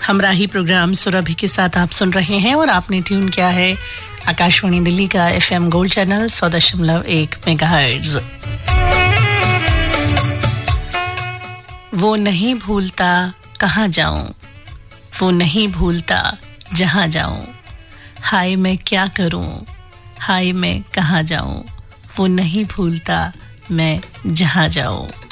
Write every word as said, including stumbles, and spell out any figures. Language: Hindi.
हमराही प्रोग्राम सुरभि के साथ आप सुन रहे हैं और आपने ट्यून किया है आकाशवाणी दिल्ली का एफएम गोल्ड चैनल सौ दशमलव एक मेगाहर्ट्ज। वो नहीं भूलता कहाँ जाऊं, वो नहीं भूलता जहां जाऊं, हाय मैं क्या करूं, हाय मैं कहाँ जाऊं, वो नहीं भूलता मैं जहां जाऊं।